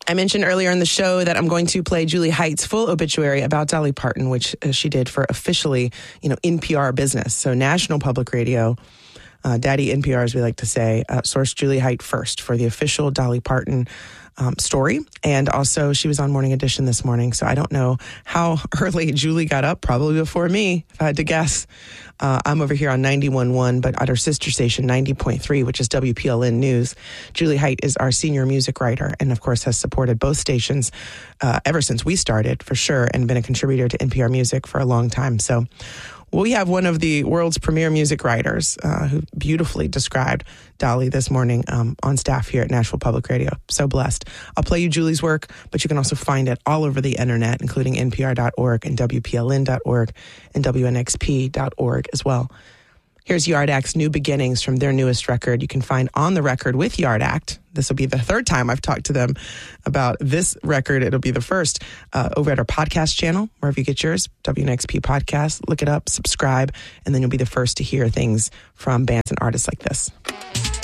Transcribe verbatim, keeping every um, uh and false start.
I mentioned earlier in the show that I'm going to play Julie Hight's full obituary about Dolly Parton, which uh, she did for officially, you know, N P R business. So National Public Radio, uh, Daddy N P R, as we like to say, uh, sourced Julie Hight first for the official Dolly Parton um, story. And also she was on Morning Edition this morning. So I don't know how early Julie got up, probably before me, if I had to guess. Uh, I'm over here on ninety-one point one, but at our sister station, ninety point three, which is W P L N News. Julie Hight is our senior music writer and, of course, has supported both stations uh, ever since we started, for sure, and been a contributor to N P R Music for a long time. So we have one of the world's premier music writers uh, who beautifully described Dolly this morning um, on staff here at Nashville Public Radio. So blessed. I'll play you Julie's work, but you can also find it all over the internet, including N P R dot org and W P L N dot org and W N X P dot org as well. Here's Yard Act's New Beginnings from their newest record. You can find On the Record with Yard Act. This will be the third time I've talked to them about this record. It'll be the first uh, over at our podcast channel, wherever you get yours, W N X P Podcast. Look it up, subscribe, and then you'll be the first to hear things from bands and artists like this.